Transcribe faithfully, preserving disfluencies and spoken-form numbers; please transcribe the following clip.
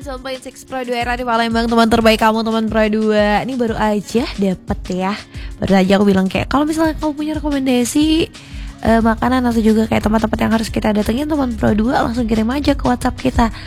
sembilan koma enam Pro dua Radio Palembang, teman terbaik kamu, teman Pro dua. Ini baru aja dapet ya. Baru aja aku bilang kayak kalau misalnya kamu punya rekomendasi uh, makanan atau juga kayak tempat-tempat yang harus kita datengin, teman Pro dua, langsung kirim aja ke WhatsApp kita